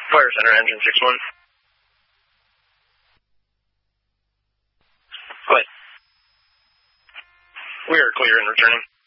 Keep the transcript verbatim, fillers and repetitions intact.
Fire Center, engine six one. Go ahead. We are clear and returning.